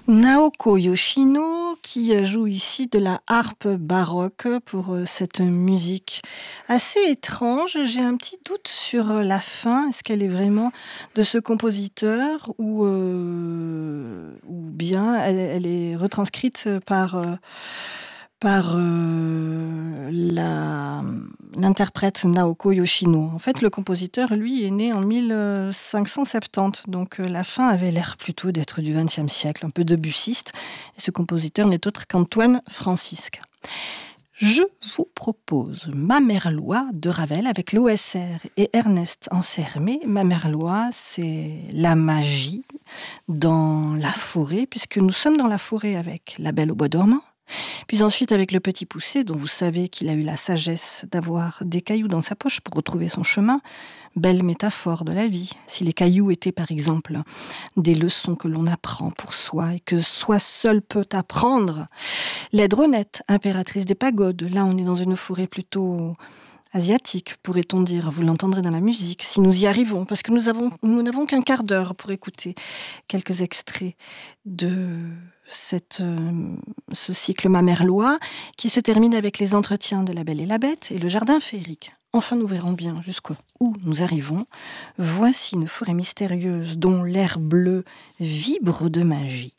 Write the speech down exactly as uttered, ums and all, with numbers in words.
Naoko Yoshino qui joue ici de la harpe baroque pour cette musique assez étrange. J'ai un petit doute sur la fin. Est-ce qu'elle est vraiment de ce compositeur ou, euh, ou bien elle, elle est retranscrite par... Euh, par euh, la, l'interprète Naoko Yoshino. En fait, le compositeur, lui, est né en mille cinq cent soixante-dix, donc euh, la fin avait l'air plutôt d'être du vingtième siècle, un peu debussiste, et ce compositeur n'est autre qu'Antoine Francisque. Je vous propose Ma Merlois de Ravel avec l'O S R et Ernest Ansermet. Ma Merlois, c'est la magie dans la forêt, puisque nous sommes dans la forêt avec La Belle au bois dormant, puis ensuite avec le Petit Poucet, dont vous savez qu'il a eu la sagesse d'avoir des cailloux dans sa poche pour retrouver son chemin. Belle métaphore de la vie. Si les cailloux étaient par exemple des leçons que l'on apprend pour soi et que soi seul peut apprendre. Laidronette, impératrice des pagodes. Là on est dans une forêt plutôt asiatique, pourrait-on dire. Vous l'entendrez dans la musique, si nous y arrivons, parce que nous avons, nous n'avons qu'un quart d'heure pour écouter quelques extraits de cette, euh, ce cycle Ma Merlois, qui se termine avec les entretiens de La Belle et la Bête et le jardin féerique. Enfin, nous verrons bien jusqu'où nous arrivons. Voici une forêt mystérieuse dont l'air bleu vibre de magie.